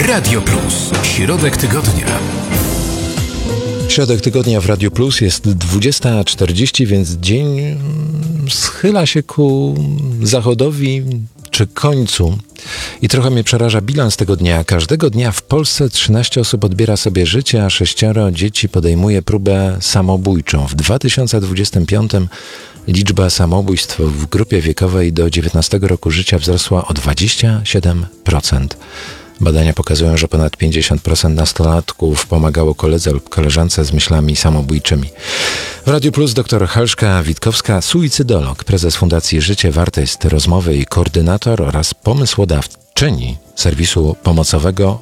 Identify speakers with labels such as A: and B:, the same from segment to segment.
A: Radio Plus. Środek tygodnia.
B: Środek tygodnia w Radio Plus jest 20:40, więc dzień schyla się ku zachodowi czy końcu. I trochę mnie przeraża bilans tego dnia. Każdego dnia w Polsce 13 osób odbiera sobie życie, a 6 dzieci podejmuje próbę samobójczą. W 2025 liczba samobójstw w grupie wiekowej do 19 roku życia wzrosła o 27%. Badania pokazują, że ponad 50% nastolatków pomagało koledze lub koleżance z myślami samobójczymi. W Radiu Plus dr Halszka Witkowska, suicydolog, prezes Fundacji Życie Warte jest rozmowy i koordynator oraz pomysłodawczyni serwisu pomocowego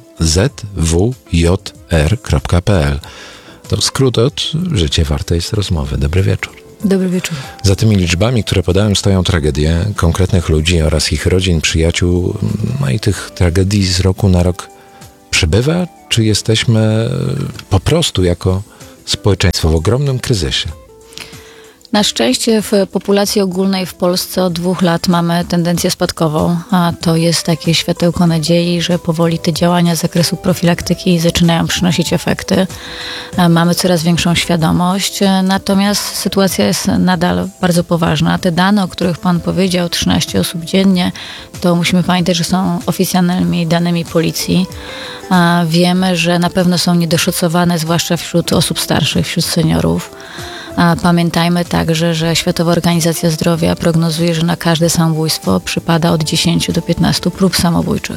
B: zwjr.pl. To skrót od Życie Warte jest rozmowy. Dobry wieczór.
C: Dobry wieczór.
B: Za tymi liczbami, które podałem, stoją tragedie konkretnych ludzi oraz ich rodzin, przyjaciół. No i tych tragedii z roku na rok przybywa? Czy jesteśmy po prostu jako społeczeństwo w ogromnym kryzysie?
C: Na szczęście w populacji ogólnej w Polsce od 2 lat mamy tendencję spadkową, a to jest takie światełko nadziei, że powoli te działania z zakresu profilaktyki zaczynają przynosić efekty. Mamy coraz większą świadomość, natomiast sytuacja jest nadal bardzo poważna. Te dane, o których Pan powiedział, 13 osób dziennie, to musimy pamiętać, że są oficjalnymi danymi policji. Wiemy, że na pewno są niedoszacowane, zwłaszcza wśród osób starszych, wśród seniorów. A pamiętajmy także, że Światowa Organizacja Zdrowia prognozuje, że na każde samobójstwo przypada od 10 do 15 prób samobójczych.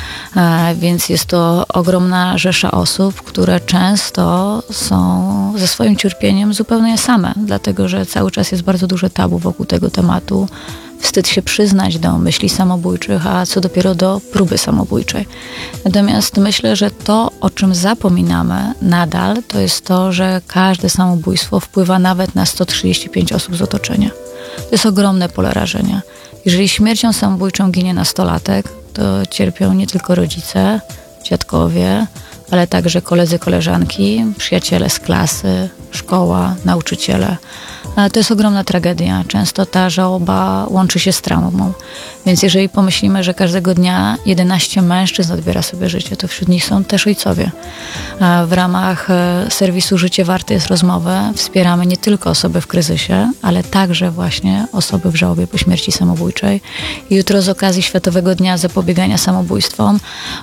C: Więc jest to ogromna rzesza osób, które często są ze swoim cierpieniem zupełnie same, dlatego że cały czas jest bardzo duże tabu wokół tego tematu. Wstyd się przyznać do myśli samobójczych, a co dopiero do próby samobójczej. Natomiast myślę, że to, o czym zapominamy nadal, to jest to, że każde samobójstwo wpływa nawet na 135 osób z otoczenia. To jest ogromne pole rażenia. Jeżeli śmiercią samobójczą ginie nastolatek, to cierpią nie tylko rodzice, dziadkowie, ale także koledzy, koleżanki, przyjaciele z klasy, szkoła, nauczyciele. To jest ogromna tragedia. Często ta żałoba łączy się z traumą. Więc jeżeli pomyślimy, że każdego dnia 11 mężczyzn odbiera sobie życie, to wśród nich są też ojcowie. W ramach serwisu Życie Warte jest rozmowy wspieramy nie tylko osoby w kryzysie, ale także właśnie osoby w żałobie po śmierci samobójczej. I jutro z okazji Światowego Dnia Zapobiegania Samobójstwom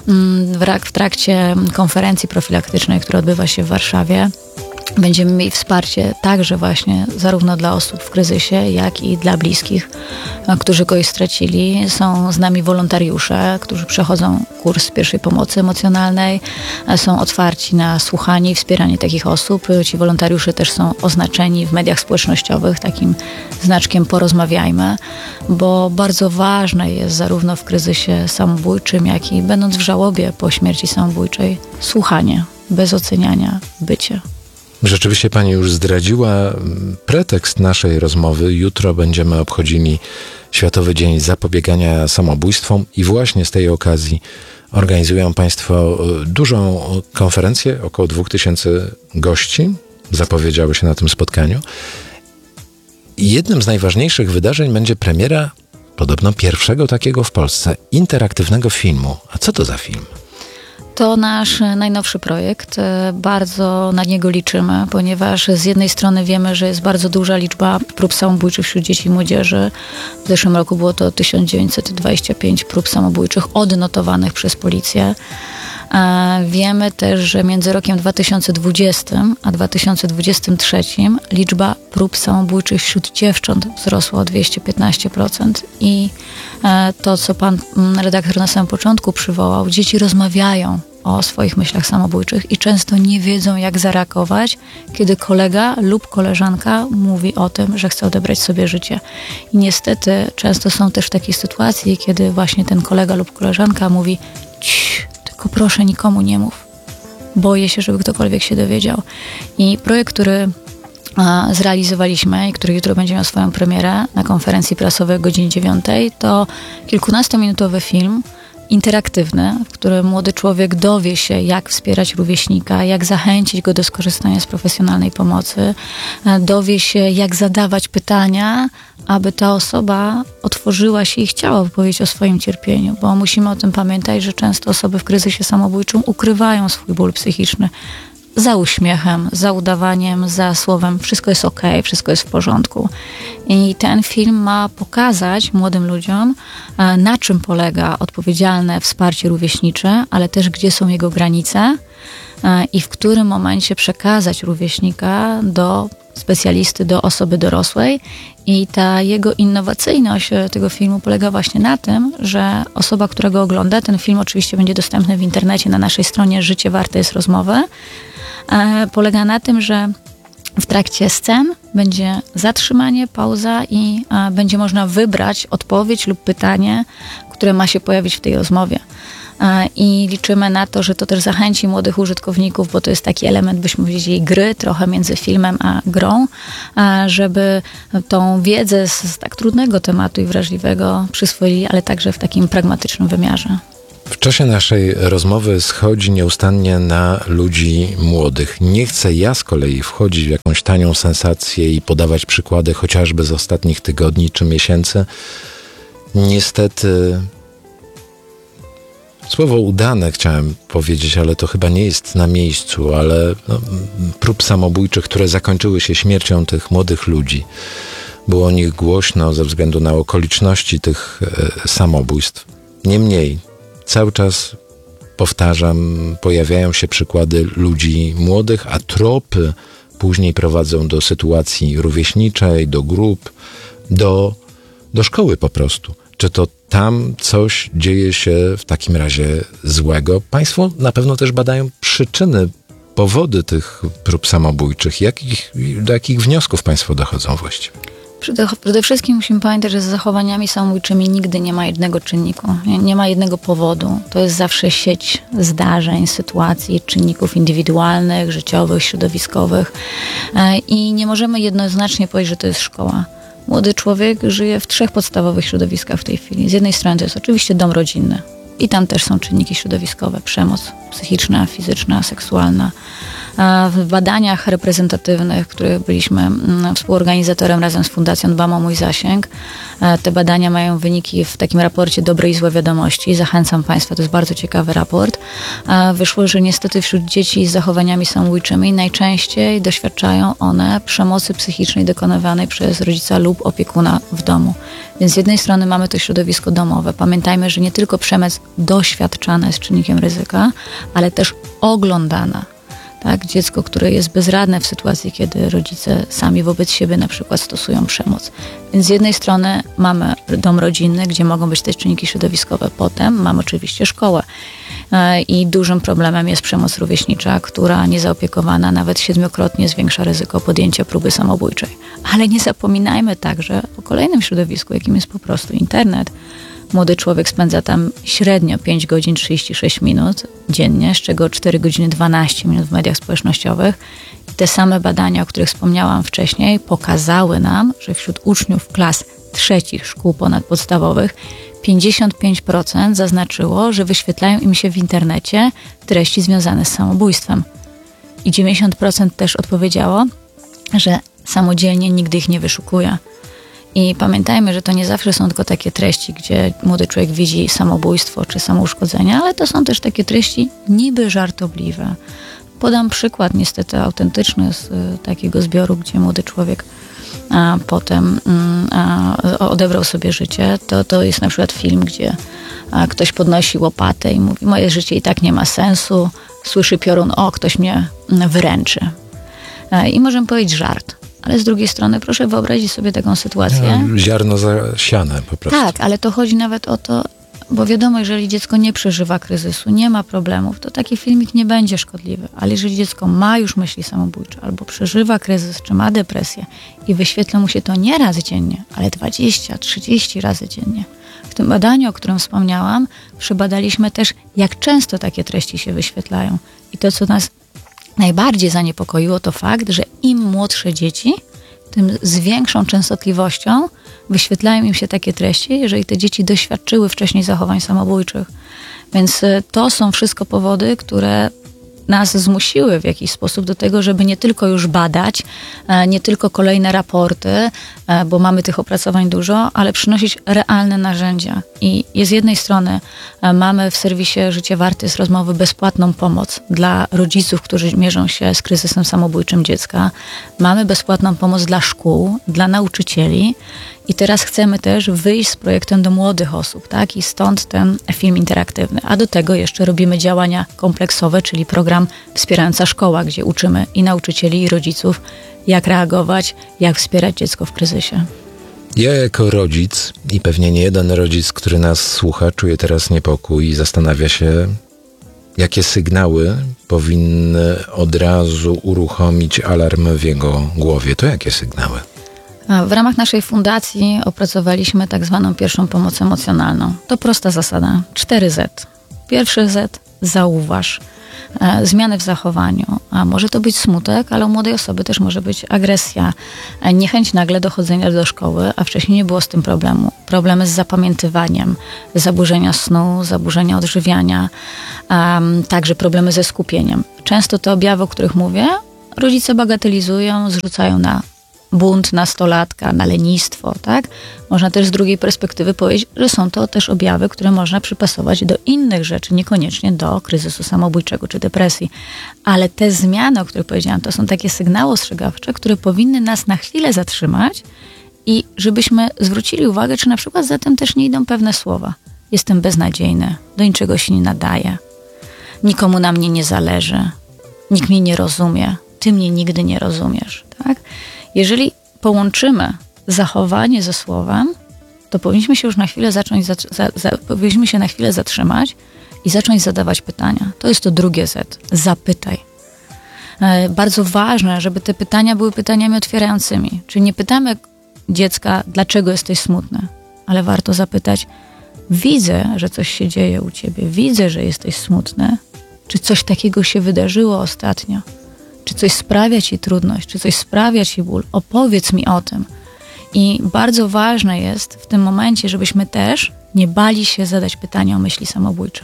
C: w trakcie konferencji profilaktycznej, która odbywa się w Warszawie, będziemy mieli wsparcie także właśnie zarówno dla osób w kryzysie, jak i dla bliskich, którzy kogoś stracili. Są z nami wolontariusze, którzy przechodzą kurs pierwszej pomocy emocjonalnej, są otwarci na słuchanie i wspieranie takich osób. Ci wolontariusze też są oznaczeni w mediach społecznościowych takim znaczkiem porozmawiajmy, bo bardzo ważne jest zarówno w kryzysie samobójczym, jak i będąc w żałobie po śmierci samobójczej słuchanie, bez oceniania, bycie.
B: Rzeczywiście Pani już zdradziła pretekst naszej rozmowy. Jutro będziemy obchodzili Światowy Dzień Zapobiegania Samobójstwom i właśnie z tej okazji organizują Państwo dużą konferencję, około 2000 gości zapowiedziały się na tym spotkaniu. I jednym z najważniejszych wydarzeń będzie premiera podobno pierwszego takiego w Polsce interaktywnego filmu. A co to za film?
C: To nasz najnowszy projekt. Bardzo na niego liczymy, ponieważ z jednej strony wiemy, że jest bardzo duża liczba prób samobójczych wśród dzieci i młodzieży. W zeszłym roku było to 1925 prób samobójczych odnotowanych przez policję. Wiemy też, że między rokiem 2020 a 2023 liczba prób samobójczych wśród dziewcząt wzrosła o 215%. I to, co pan redaktor na samym początku przywołał, dzieci rozmawiają o swoich myślach samobójczych i często nie wiedzą, jak zareagować, kiedy kolega lub koleżanka mówi o tym, że chce odebrać sobie życie. I niestety często są też takie sytuacje, kiedy właśnie ten kolega lub koleżanka mówi: tylko proszę, nikomu nie mów. Boję się, żeby ktokolwiek się dowiedział. I projekt, który zrealizowaliśmy i który jutro będzie miał swoją premierę na konferencji prasowej o godzinie 9, to kilkunastominutowy film interaktywny, w którym młody człowiek dowie się, jak wspierać rówieśnika, jak zachęcić go do skorzystania z profesjonalnej pomocy, dowie się, jak zadawać pytania, aby ta osoba otworzyła się i chciała opowiedzieć o swoim cierpieniu, bo musimy o tym pamiętać, że często osoby w kryzysie samobójczym ukrywają swój ból psychiczny za uśmiechem, za udawaniem, za słowem wszystko jest okej, wszystko jest w porządku. I ten film ma pokazać młodym ludziom, na czym polega odpowiedzialne wsparcie rówieśnicze, ale też gdzie są jego granice i w którym momencie przekazać rówieśnika do specjalisty, do osoby dorosłej. I ta jego innowacyjność tego filmu polega właśnie na tym, że osoba, która go ogląda, ten film oczywiście będzie dostępny w internecie na naszej stronie Życie warte jest rozmowy, polega na tym, że w trakcie scen będzie zatrzymanie, pauza i będzie można wybrać odpowiedź lub pytanie, które ma się pojawić w tej rozmowie. I liczymy na to, że to też zachęci młodych użytkowników, bo to jest taki element, byśmy powiedzieli, gry trochę między filmem a grą, żeby tą wiedzę z tak trudnego tematu i wrażliwego przyswoili, ale także w takim pragmatycznym wymiarze.
B: W czasie naszej rozmowy schodzi nieustannie na ludzi młodych. Nie chcę ja z kolei wchodzić w jakąś tanią sensację i podawać przykłady chociażby z ostatnich tygodni czy miesięcy. Niestety słowo udane chciałem powiedzieć, ale to chyba nie jest na miejscu, ale prób samobójczych, które zakończyły się śmiercią tych młodych ludzi. Było o nich głośno ze względu na okoliczności tych samobójstw. Niemniej cały czas powtarzam, pojawiają się przykłady ludzi młodych, a tropy później prowadzą do sytuacji rówieśniczej, do grup, do szkoły po prostu. Czy to tam coś dzieje się w takim razie złego? Państwo na pewno też badają przyczyny, powody tych prób samobójczych. Do jakich wniosków Państwo dochodzą właściwie?
C: Przede wszystkim musimy pamiętać, że z zachowaniami samobójczymi nigdy nie ma jednego czynniku, nie ma jednego powodu. To jest zawsze sieć zdarzeń, sytuacji, czynników indywidualnych, życiowych, środowiskowych i nie możemy jednoznacznie powiedzieć, że to jest szkoła. Młody człowiek żyje w 3 podstawowych środowiskach w tej chwili. Z jednej strony to jest oczywiście dom rodzinny i tam też są czynniki środowiskowe, przemoc psychiczna, fizyczna, seksualna. W badaniach reprezentatywnych, których byliśmy współorganizatorem razem z Fundacją Dbam o mój zasięg, te badania mają wyniki w takim raporcie Dobre i złe wiadomości. Zachęcam Państwa, to jest bardzo ciekawy raport. Wyszło, że niestety wśród dzieci z zachowaniami samobójczymi najczęściej doświadczają one przemocy psychicznej dokonywanej przez rodzica lub opiekuna w domu. Więc z jednej strony mamy to środowisko domowe. Pamiętajmy, że nie tylko przemoc doświadczana jest czynnikiem ryzyka, ale też oglądana. Tak? Dziecko, które jest bezradne w sytuacji, kiedy rodzice sami wobec siebie na przykład stosują przemoc. Więc z jednej strony mamy dom rodzinny, gdzie mogą być te czynniki środowiskowe. Potem mamy oczywiście szkołę. I dużym problemem jest przemoc rówieśnicza, która niezaopiekowana nawet 7-krotnie zwiększa ryzyko podjęcia próby samobójczej. Ale nie zapominajmy także o kolejnym środowisku, jakim jest po prostu internet. Młody człowiek spędza tam średnio 5 godzin 36 minut dziennie, z czego 4 godziny 12 minut w mediach społecznościowych. I te same badania, o których wspomniałam wcześniej, pokazały nam, że wśród uczniów klas 3 szkół ponadpodstawowych 55% zaznaczyło, że wyświetlają im się w internecie treści związane z samobójstwem. I 90% też odpowiedziało, że samodzielnie nigdy ich nie wyszukuje. I pamiętajmy, że to nie zawsze są tylko takie treści, gdzie młody człowiek widzi samobójstwo czy samouszkodzenie, ale to są też takie treści niby żartobliwe. Podam przykład niestety autentyczny z takiego zbioru, gdzie młody człowiek potem odebrał sobie życie. To jest na przykład film, gdzie ktoś podnosi łopatę i mówi: moje życie i tak nie ma sensu. Słyszy piorun: o, ktoś mnie wyręczy. I możemy powiedzieć żart. Ale z drugiej strony proszę wyobrazić sobie taką sytuację.
B: Ziarno zasiane po prostu.
C: Tak, ale to chodzi nawet o to, bo wiadomo, jeżeli dziecko nie przeżywa kryzysu, nie ma problemów, to taki filmik nie będzie szkodliwy. Ale jeżeli dziecko ma już myśli samobójcze, albo przeżywa kryzys, czy ma depresję i wyświetla mu się to nie raz dziennie, ale 20-30 razy dziennie. W tym badaniu, o którym wspomniałam, przebadaliśmy też, jak często takie treści się wyświetlają. I to, co nas najbardziej zaniepokoiło, to fakt, że im młodsze dzieci, tym z większą częstotliwością wyświetlają im się takie treści, jeżeli te dzieci doświadczyły wcześniej zachowań samobójczych. Więc to są wszystko powody, które nas zmusiły w jakiś sposób do tego, żeby nie tylko już badać, nie tylko kolejne raporty, bo mamy tych opracowań dużo, ale przynosić realne narzędzia. I z jednej strony mamy w serwisie Życie Warte jest Rozmowy bezpłatną pomoc dla rodziców, którzy mierzą się z kryzysem samobójczym dziecka. Mamy bezpłatną pomoc dla szkół, dla nauczycieli. I teraz chcemy też wyjść z projektem do młodych osób, tak? I stąd ten film interaktywny. A do tego jeszcze robimy działania kompleksowe, czyli program Wspierająca Szkoła, gdzie uczymy i nauczycieli, i rodziców, jak reagować, jak wspierać dziecko w kryzysie.
B: Ja jako rodzic i pewnie nie jeden rodzic, który nas słucha, czuje teraz niepokój i zastanawia się, jakie sygnały powinny od razu uruchomić alarm w jego głowie. To jakie sygnały?
C: W ramach naszej fundacji opracowaliśmy tak zwaną pierwszą pomoc emocjonalną. To prosta zasada. 4Z. Pierwszy Z, zauważ. Zmiany w zachowaniu. A może to być smutek, ale u młodej osoby też może być agresja. Niechęć nagle do chodzenia do szkoły, a wcześniej nie było z tym problemu. Problemy z zapamiętywaniem, zaburzenia snu, zaburzenia odżywiania, także problemy ze skupieniem. Często te objawy, o których mówię, rodzice bagatelizują, zrzucają na bunt nastolatka, na lenistwo, tak? Można też z drugiej perspektywy powiedzieć, że są to też objawy, które można przypasować do innych rzeczy, niekoniecznie do kryzysu samobójczego czy depresji. Ale te zmiany, o których powiedziałam, to są takie sygnały ostrzegawcze, które powinny nas na chwilę zatrzymać i żebyśmy zwrócili uwagę, czy na przykład za tym też nie idą pewne słowa. Jestem beznadziejny, do niczego się nie nadaję, nikomu na mnie nie zależy, nikt mnie nie rozumie, ty mnie nigdy nie rozumiesz, tak? Jeżeli połączymy zachowanie ze słowem, to powinniśmy się już na chwilę powinniśmy się na chwilę zatrzymać i zacząć zadawać pytania. To jest to drugie Z. Zapytaj. Bardzo ważne, żeby te pytania były pytaniami otwierającymi. Czyli nie pytamy dziecka, dlaczego jesteś smutny, ale warto zapytać, widzę, że coś się dzieje u ciebie, widzę, że jesteś smutny. Czy coś takiego się wydarzyło ostatnio? Czy coś sprawia ci trudność, czy coś sprawia ci ból? Opowiedz mi o tym. I bardzo ważne jest w tym momencie, żebyśmy też nie bali się zadać pytania o myśli samobójcze.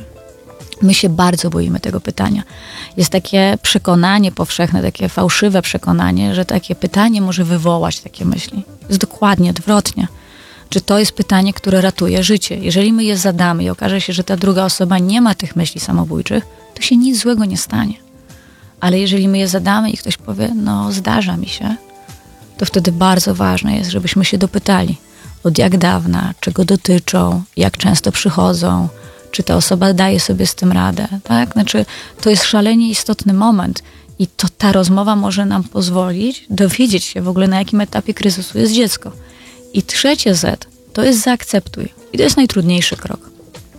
C: My się bardzo boimy tego pytania. Jest takie przekonanie powszechne, takie fałszywe przekonanie, że takie pytanie może wywołać takie myśli. Jest dokładnie odwrotnie. Czy to jest pytanie, które ratuje życie? Jeżeli my je zadamy i okaże się, że ta druga osoba nie ma tych myśli samobójczych, to się nic złego nie stanie. Ale jeżeli my je zadamy i ktoś powie, no zdarza mi się, to wtedy bardzo ważne jest, żebyśmy się dopytali, od jak dawna, czego dotyczą, jak często przychodzą, czy ta osoba daje sobie z tym radę, tak? Znaczy, to jest szalenie istotny moment i to ta rozmowa może nam pozwolić dowiedzieć się w ogóle, na jakim etapie kryzysu jest dziecko. I trzecie Z, to jest zaakceptuj. I to jest najtrudniejszy krok.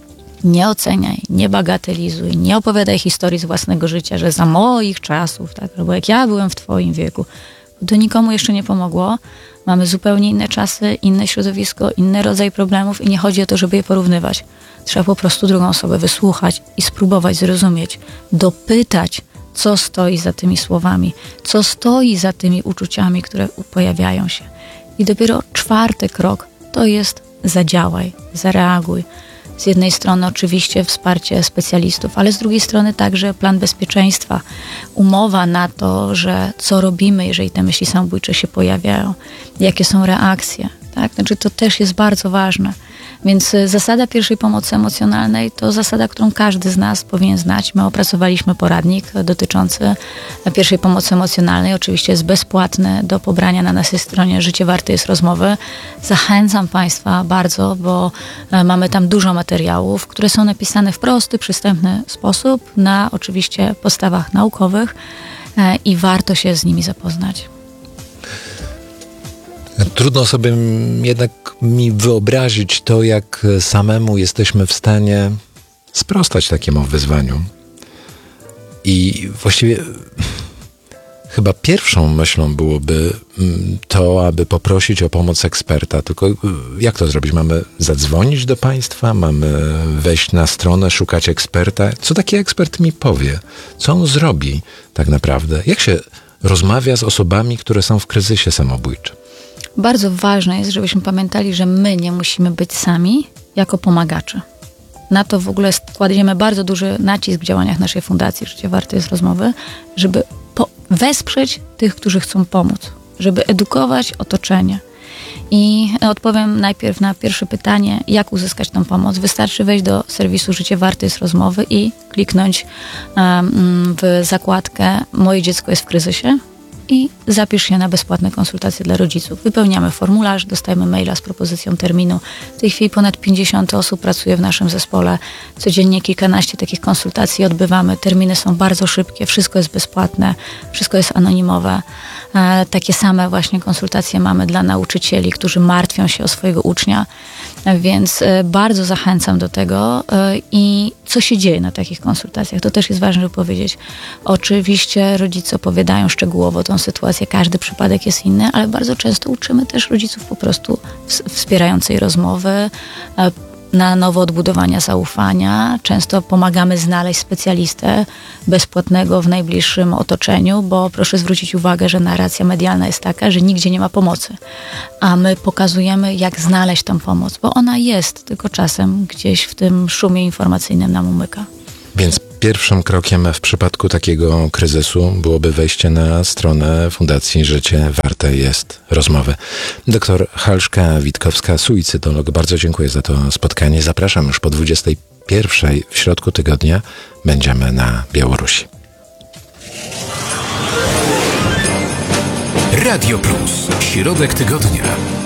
C: Nie oceniaj, nie bagatelizuj, nie opowiadaj historii z własnego życia, że za moich czasów, tak, albo jak ja byłem w twoim wieku. To nikomu jeszcze nie pomogło. Mamy zupełnie inne czasy, inne środowisko, inny rodzaj problemów i nie chodzi o to, żeby je porównywać. Trzeba po prostu drugą osobę wysłuchać i spróbować zrozumieć, dopytać, co stoi za tymi słowami, co stoi za tymi uczuciami, które pojawiają się. I dopiero czwarty krok to jest zadziałaj, zareaguj. Z jednej strony oczywiście wsparcie specjalistów, ale z drugiej strony także plan bezpieczeństwa. Umowa na to, że co robimy, jeżeli te myśli samobójcze się pojawiają, jakie są reakcje. Tak? Znaczy to też jest bardzo ważne. Więc zasada pierwszej pomocy emocjonalnej to zasada, którą każdy z nas powinien znać. My opracowaliśmy poradnik dotyczący pierwszej pomocy emocjonalnej. Oczywiście jest bezpłatny do pobrania na naszej stronie Życie Warte jest Rozmowy. Zachęcam Państwa bardzo, bo mamy tam dużo materiałów, które są napisane w prosty, przystępny sposób na oczywiście podstawach naukowych i warto się z nimi zapoznać.
B: Trudno sobie jednak mi wyobrazić to, jak samemu jesteśmy w stanie sprostać takiemu wyzwaniu. I właściwie chyba pierwszą myślą byłoby to, aby poprosić o pomoc eksperta. Tylko jak to zrobić? Mamy zadzwonić do państwa? Mamy wejść na stronę, szukać eksperta? Co taki ekspert mi powie? Co on zrobi tak naprawdę? Jak się rozmawia z osobami, które są w kryzysie samobójczym?
C: bardzo ważne jest, żebyśmy pamiętali, że my nie musimy być sami jako pomagacze. Na to w ogóle kładziemy bardzo duży nacisk w działaniach naszej fundacji Życie Warte jest Rozmowy, żeby wesprzeć tych, którzy chcą pomóc, żeby edukować otoczenie. I odpowiem najpierw na pierwsze pytanie, jak uzyskać tą pomoc. Wystarczy wejść do serwisu Życie Warte jest Rozmowy i kliknąć w zakładkę Moje dziecko jest w kryzysie i zapisz się na bezpłatne konsultacje dla rodziców. Wypełniamy formularz, dostajemy maila z propozycją terminu. W tej chwili ponad 50 osób pracuje w naszym zespole. Codziennie kilkanaście takich konsultacji odbywamy. Terminy są bardzo szybkie, wszystko jest bezpłatne, wszystko jest anonimowe. Takie same właśnie konsultacje mamy dla nauczycieli, którzy martwią się o swojego ucznia, więc bardzo zachęcam do tego. I co się dzieje na takich konsultacjach? To też jest ważne, żeby powiedzieć. Oczywiście rodzice opowiadają szczegółowo tą sytuację, każdy przypadek jest inny, ale bardzo często uczymy też rodziców po prostu wspierającej rozmowy, na nowo odbudowania zaufania. Często pomagamy znaleźć specjalistę bezpłatnego w najbliższym otoczeniu, bo proszę zwrócić uwagę, że narracja medialna jest taka, że nigdzie nie ma pomocy. A my pokazujemy, jak znaleźć tą pomoc, bo ona jest, tylko czasem gdzieś w tym szumie informacyjnym nam umyka.
B: Więc pierwszym krokiem w przypadku takiego kryzysu byłoby wejście na stronę Fundacji Życie Warte jest Rozmowy. Doktor Halszka Witkowska, suicydolog, bardzo dziękuję za to spotkanie. Zapraszam już po 21:00 w środku tygodnia. Będziemy na Białorusi.
A: Radio Plus. Środek tygodnia.